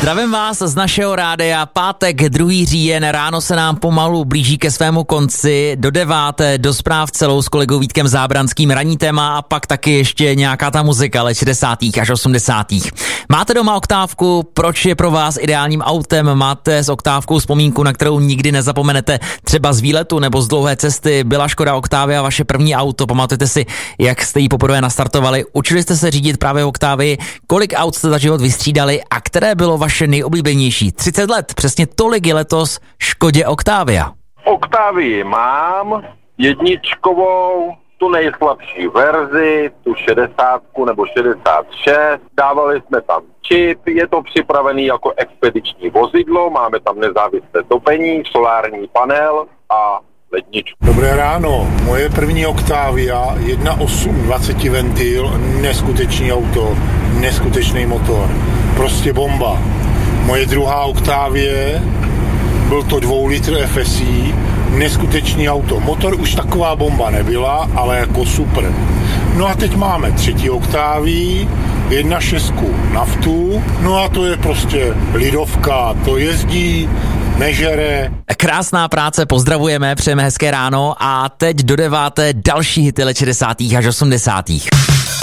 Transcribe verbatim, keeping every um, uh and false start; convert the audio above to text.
Zdravím vás z našeho rádia, pátek druhý říjen, ráno se nám pomalu blíží ke svému konci, do deváté, do zpráv celou s kolegou Vítkem Zábranským, ranní téma a pak taky ještě nějaká ta muzika let šedesátých až osmdesátých. Máte doma oktávku, proč je pro vás ideálním autem, máte s oktávkou vzpomínku, na kterou nikdy nezapomenete, třeba z výletu nebo z dlouhé cesty, byla Škoda Octavia vaše první auto, pamatujete si, jak jste ji poprvé nastartovali, učili jste se řídit právě Octavii, kolik aut jste za život vystřídali a které bylo vaše nejoblíbenější? třicet let, přesně tolik je letos Škodě Octavia. Octavii mám, jedničkovou, tu nejslabší verzi, tu šedesátku nebo šedesát šest, dávali jsme tam čip, je to připravený jako expediční vozidlo, máme tam nezávislé topení, solární panel a ledničku. Dobré ráno, moje první Octavia jedna osm dvacet ventil, neskutečný auto, neskutečný motor, prostě bomba. Moje druhá Octavie, byl to dvou litr F S I, neskutečný auto. Motor už taková bomba nebyla, ale jako super. No a teď máme třetí Octavii, jedna šestku naftu, no a to je prostě lidovka, to jezdí, nežere. Krásná práce, pozdravujeme, přejeme hezké ráno a teď do deváté další hity let šedesátých až osmdesátých.